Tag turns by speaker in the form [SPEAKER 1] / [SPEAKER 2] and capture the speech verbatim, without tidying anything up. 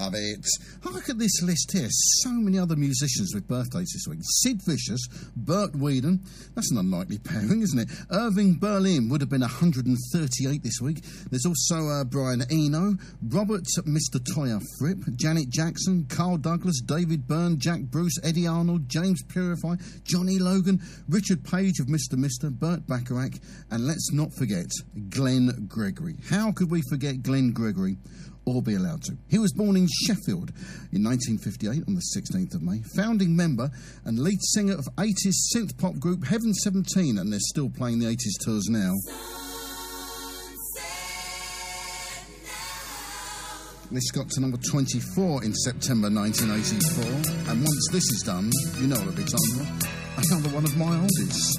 [SPEAKER 1] love it. Oh, look at this list here. So many other musicians with birthdays this week. Sid Vicious, Bert Whedon. That's an unlikely pairing, isn't it? Irving Berlin would have been one hundred thirty-eight this week. There's also uh, Brian Eno, Robert Mister Toya Fripp, Janet Jackson, Carl Douglas, David Byrne, Jack Bruce, Eddie Arnold, James Purify, Johnny Logan, Richard Page of Mister Mister, Burt Bacharach, and let's not forget Glenn Gregory. How could we forget Glenn Gregory, or be allowed to? He was born in Sheffield in nineteen fifty-eight on the sixteenth of May, founding member and lead singer of eighties synth-pop group Heaven seventeen, and they're still playing the eighties tours now. This got to number twenty-four in September nineteen eighty-four, and once this is done, you know what it'll be time for. Another one of my oldies.